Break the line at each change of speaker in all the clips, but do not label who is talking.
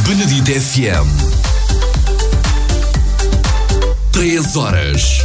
Benedito FM. 3 horas.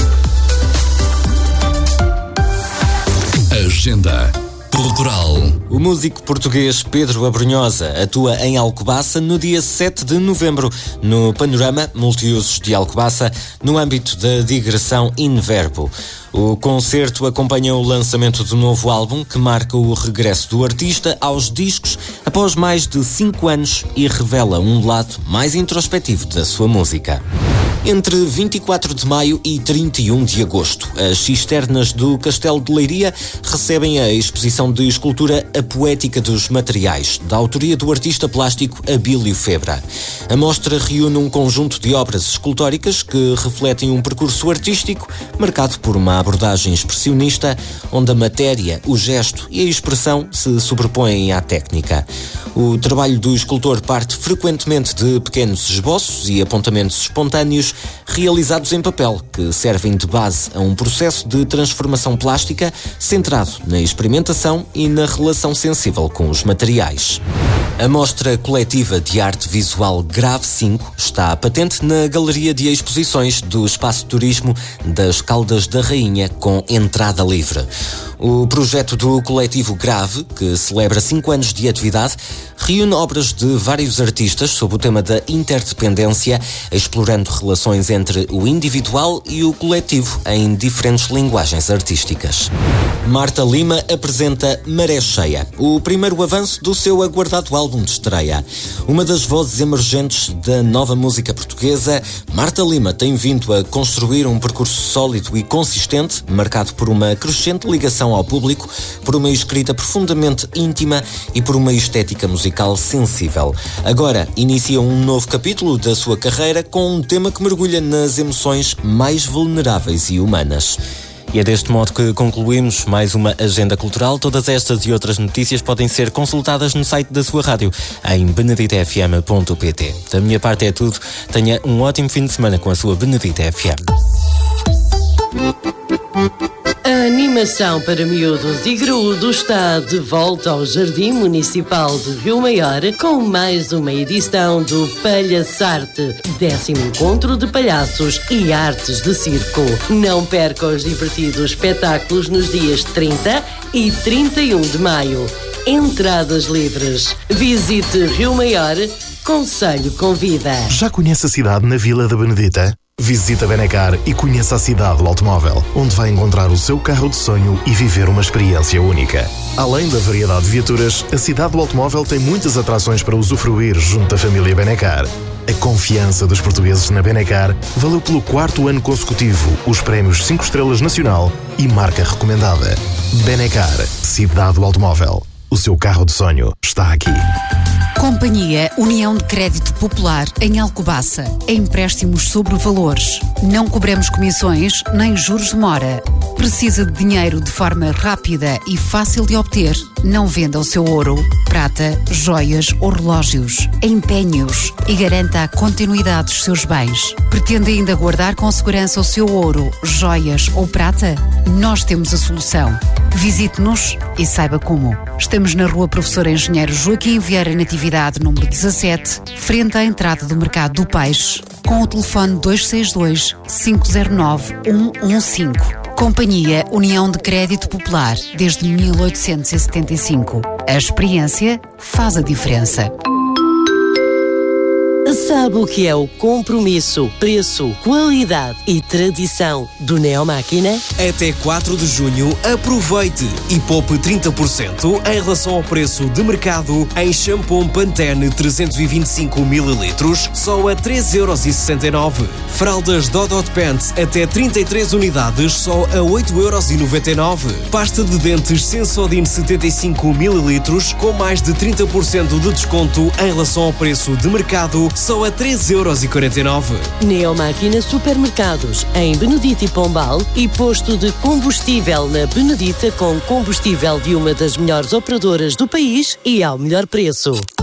Agenda cultural.
O músico português Pedro Abrunhosa atua em Alcobaça no dia 7 de novembro, no Panorama Multiusos de Alcobaça, no âmbito da digressão In Verbo. O concerto acompanha o lançamento do novo álbum, que marca o regresso do artista aos discos após mais de 5 anos e revela um lado mais introspectivo da sua música. Entre 24 de maio e 31 de agosto, as cisternas do Castelo de Leiria recebem a exposição de escultura A Poética dos Materiais, da autoria do artista plástico Abílio Febra. A mostra reúne um conjunto de obras escultóricas que refletem um percurso artístico marcado por uma abordagem expressionista, onde a matéria, o gesto e a expressão se sobrepõem à técnica. O trabalho do escultor parte frequentemente de pequenos esboços e apontamentos espontâneos realizados em papel, que servem de base a um processo de transformação plástica centrado na experimentação e na relação sensível com os materiais. A mostra coletiva de arte visual Grave 5 está patente na Galeria de Exposições do Espaço Turismo das Caldas da Rainha, com entrada livre. O projeto do coletivo Grave, que celebra 5 anos de atividade, reúne obras de vários artistas sob o tema da interdependência, explorando relações entre o individual e o coletivo em diferentes linguagens artísticas. Marta Lima apresenta Maré Cheia, o primeiro avanço do seu aguardado álbum de estreia. Uma das vozes emergentes da nova música portuguesa, Marta Lima tem vindo a construir um percurso sólido e consistente, marcado por uma crescente ligação ao público, por uma escrita profundamente íntima e por uma estética musical sensível. Agora inicia um novo capítulo da sua carreira com um tema que mergulha nas emoções mais vulneráveis e humanas. E é deste modo que concluímos mais uma agenda cultural. Todas estas e outras notícias podem ser consultadas no site da sua rádio, em beneditofm.pt. Da minha parte é tudo. Tenha um ótimo fim de semana com a sua Benedito FM.
A animação para miúdos e graúdos está de volta ao Jardim Municipal de Rio Maior com mais uma edição do Palhaçarte, 10º encontro de palhaços e artes de circo. Não perca os divertidos espetáculos nos dias 30 e 31 de maio. Entradas livres. Visite Rio Maior, Conselho convida.
Já conhece a cidade na Vila da Benedita? Visite a Benecar e conheça a cidade do automóvel, onde vai encontrar o seu carro de sonho e viver uma experiência única. Além da variedade de viaturas, a cidade do automóvel tem muitas atrações para usufruir junto da família Benecar. A confiança dos portugueses na Benecar valeu pelo 4º ano consecutivo os prémios 5 estrelas nacional e marca recomendada. Benecar, cidade do automóvel. O seu carro de sonho está aqui.
Companhia União de Crédito Popular em Alcobaça. Empréstimos sobre valores. Não cobramos comissões nem juros de mora. Precisa de dinheiro de forma rápida e fácil de obter? Não venda o seu ouro, prata, joias ou relógios. Empenhe-os e garanta a continuidade dos seus bens. Pretende ainda guardar com segurança o seu ouro, joias ou prata? Nós temos a solução. Visite-nos e saiba como. Estamos na Rua Professor Engenheiro Joaquim Vieira Natividade, número 17, frente à entrada do Mercado do Peixe, com o telefone 262 509 115. Companhia União de Crédito Popular, desde 1875. A experiência faz a diferença.
Sabe o que é o compromisso, preço, qualidade e tradição do Neomáquina?
Até 4 de junho, aproveite e poupe 30% em relação ao preço de mercado em shampoo Pantene 325 ml, só a 3,69€. Fraldas Dodot Pants até 33 unidades, só a 8,99€. Pasta de dentes Sensodyne 75 ml com mais de 30% de desconto em relação ao preço de mercado, só a 13,49€.
Neomáquina Supermercados, em Benedito e Pombal, e posto de combustível na Benedita com combustível de uma das melhores operadoras do país e ao melhor preço.